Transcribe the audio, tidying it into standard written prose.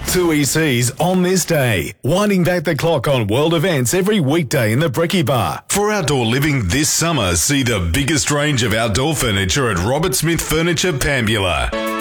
Two ECs on this day, winding back the clock on world events every weekday in the Brekkie Bar. For outdoor living this summer, see the biggest range of outdoor furniture at Robert Smith Furniture Pambula.